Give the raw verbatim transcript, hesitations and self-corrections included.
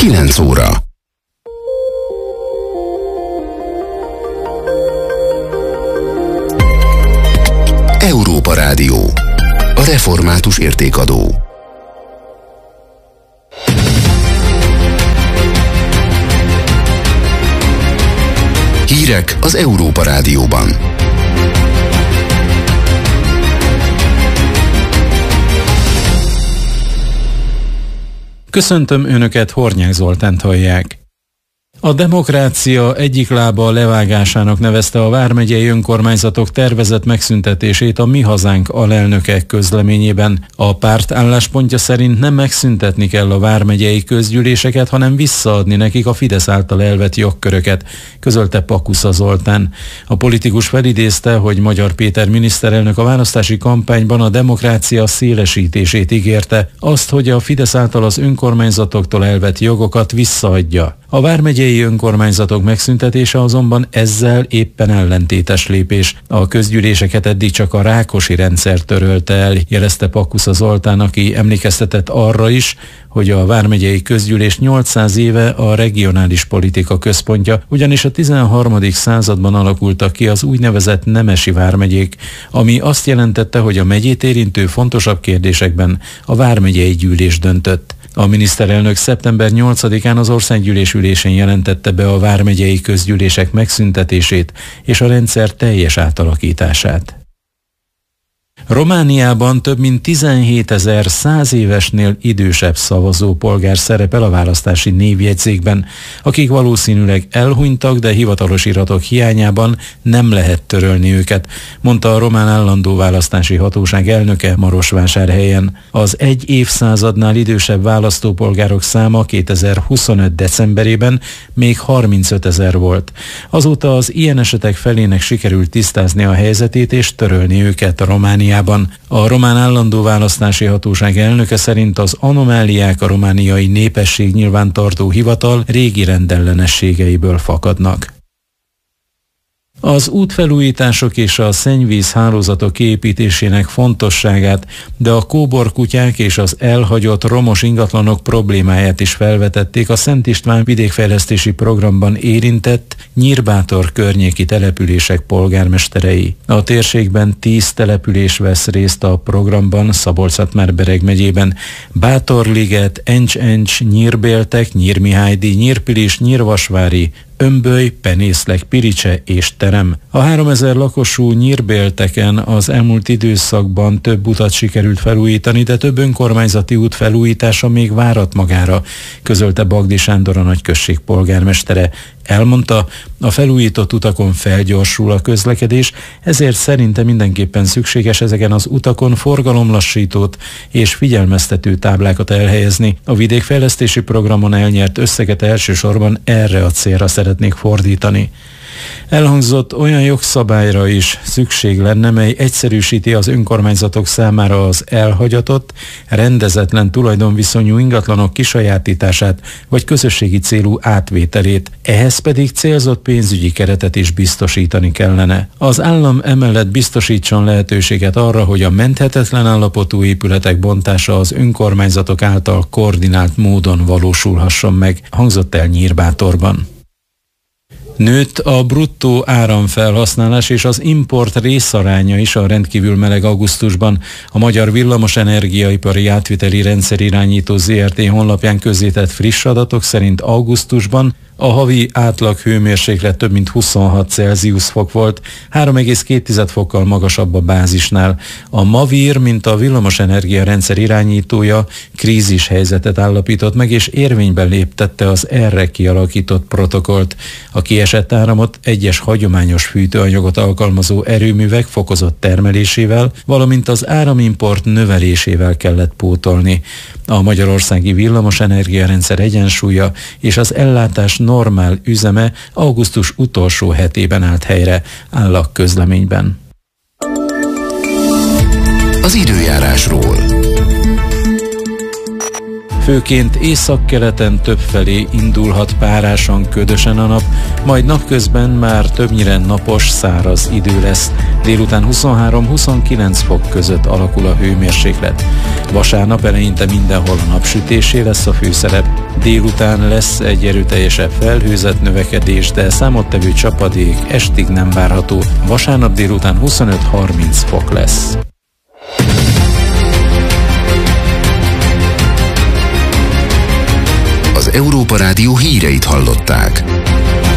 kilenc óra. Európa Rádió. A református értékadó. Hírek az Európa Rádióban. Köszöntöm Önöket, Hornyák Zoltánt hallják. A demokrácia egyik lába a levágásának nevezte a vármegyei önkormányzatok tervezett megszüntetését a Mi Hazánk alelnöke közleményében. A párt álláspontja szerint nem megszüntetni kell a vármegyei közgyűléseket, hanem visszaadni nekik a Fidesz által elvett jogköröket, közölte Pakusza Zoltán. A politikus felidézte, hogy Magyar Péter miniszterelnök a választási kampányban a demokrácia szélesítését ígérte, azt, hogy a Fidesz által az önkormányzatoktól elvett jogokat visszaadja. A vármegyei önkormányzatok megszüntetése azonban ezzel éppen ellentétes lépés. A közgyűléseket eddig csak a Rákosi rendszer törölte el, jelezte Pakusza Zoltán, aki emlékeztetett arra is, hogy a vármegyei közgyűlés nyolcszáz éve a regionális politika központja, ugyanis a tizenharmadik században alakultak ki az úgynevezett nemesi vármegyék, ami azt jelentette, hogy a megyét érintő fontosabb kérdésekben a vármegyei gyűlés döntött. A miniszterelnök szeptember nyolcadikán az országgyűlés ülésén jelentette be a vármegyei közgyűlések megszüntetését és a rendszer teljes átalakítását. Romániában több mint tizenhétezer száz évesnél idősebb szavazópolgár szerepel a választási névjegyzékben, akik valószínűleg elhunytak, de hivatalos iratok hiányában nem lehet törölni őket, mondta a román állandó választási hatóság elnöke Marosvásárhelyen. Az egy évszázadnál idősebb választópolgárok száma kétezer-huszonöt decemberében még harmincötezer volt. Azóta az ilyen esetek felének sikerült tisztázni a helyzetét és törölni őket a Romániában. A román állandó választási hatóság elnöke szerint az anomáliák a romániai népesség nyilvántartó hivatal régi rendellenességeiből fakadnak. Az útfelújítások és a szennyvíz hálózatok kiépítésének fontosságát, de a kóborkutyák és az elhagyott romos ingatlanok problémáját is felvetették a Szent István vidékfejlesztési programban érintett Nyírbátor környéki települések polgármesterei. A térségben tíz település vesz részt a programban Szabolcs-Szatmár-Bereg megyében: Bátorliget, Encs-Encs, Nyírbéltek, Nyírmihálydi, Nyírpilis, Nyírvasvári, Ömböly, Penészlek, Piricse és Terem. A háromezer lakosú Nyírbélteken az elmúlt időszakban több utat sikerült felújítani, de több önkormányzati út felújítása még várat magára, közölte Bagdi Sándor, a nagyközség polgármestere. Elmondta, a felújított utakon felgyorsul a közlekedés, ezért szerinte mindenképpen szükséges ezeken az utakon forgalomlassítót és figyelmeztető táblákat elhelyezni. A vidékfejlesztési programon elnyert összeget elsősorban erre a célra szeretnék fordítani. Elhangzott, olyan jogszabályra is szükség lenne, mely egyszerűsíti az önkormányzatok számára az elhagyatott, rendezetlen tulajdonviszonyú ingatlanok kisajátítását vagy közösségi célú átvételét. Ehhez pedig célzott pénzügyi keretet is biztosítani kellene. Az állam emellett biztosítson lehetőséget arra, hogy a menthetetlen állapotú épületek bontása az önkormányzatok által koordinált módon valósulhasson meg, hangzott el Nyírbátorban. Nőtt a bruttó áramfelhasználás és az import részaránya is a rendkívül meleg augusztusban. A Magyar Villamosenergia-ipari átviteli rendszerirányító zé er té honlapján közzétett friss adatok szerint augusztusban a havi átlag hőmérséklet több mint huszonhat Celsius fok volt, három egész két fokkal magasabb a bázisnál. A Mavír, mint a villamosenergia rendszer irányítója, krízis helyzetet állapított meg, és érvénybe léptette az erre kialakított protokollt. A kiesett áramot egyes hagyományos fűtőanyagot alkalmazó erőművek fokozott termelésével, valamint az áramimport növelésével kellett pótolni. A magyarországi villamosenergia rendszer egyensúlya és az ellátás normál üzeme augusztus utolsó hetében állt helyre, áll a közleményben. Az időjárásról. Főként északkeleten többfelé indulhat párásan, ködösen a nap, majd napközben már többnyire napos, száraz idő lesz. Délután huszonhárom-huszonkilenc fok között alakul a hőmérséklet. Vasárnap eleinte mindenhol a napsütésé lesz a főszerep. Délután lesz egy erőteljesebb felhőzet növekedés, de számottevő csapadék estig nem várható. Vasárnap délután huszonöt-harminc fok lesz. Az Európa Rádió híreit hallották.